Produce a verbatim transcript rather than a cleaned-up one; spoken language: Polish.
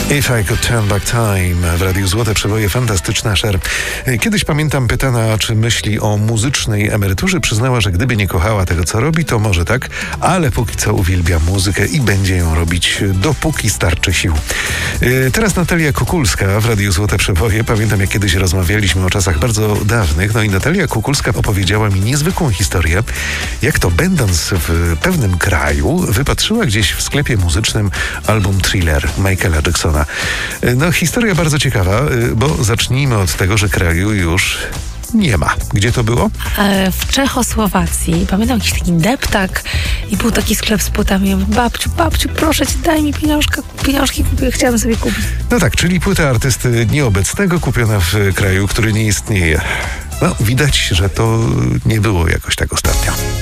If I Could Turn Back Time w Radiu Złote Przeboje, fantastyczna Cher. Kiedyś, pamiętam, pytana, czy myśli o muzycznej emeryturze, przyznała, że gdyby nie kochała tego, co robi, to może tak, ale póki co uwielbia muzykę i będzie ją robić, dopóki starczy sił. Teraz Natalia Kukulska w Radiu Złote Przeboje. Pamiętam, jak kiedyś rozmawialiśmy o czasach bardzo dawnych, no i Natalia Kukulska opowiedziała mi niezwykłą historię, jak to, będąc w pewnym kraju, wypatrzyła gdzieś w sklepie muzycznym album Thriller Michaela Jacksona. No, historia bardzo ciekawa, bo zacznijmy od tego, że kraju już nie ma. Gdzie to było? W Czechosłowacji. Pamiętam jakiś taki deptak i był taki sklep z płytami. Ja mówię, babciu, babciu, proszę cię, daj mi pieniążka, pieniążki, kupię, chciałam sobie kupić. No tak, czyli płyta artysty nieobecnego kupiona w kraju, który nie istnieje. No, widać, że to nie było jakoś tak ostatnio.